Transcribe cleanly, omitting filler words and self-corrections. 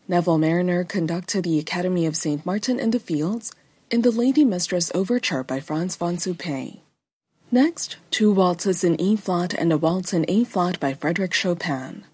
Neville Marriner conducted the Academy of St. Martin in the Fields in the Lady Mistress Overture by Franz von Suppé. Next, two waltzes in E-flat and a waltz in A-flat by Frédéric Chopin.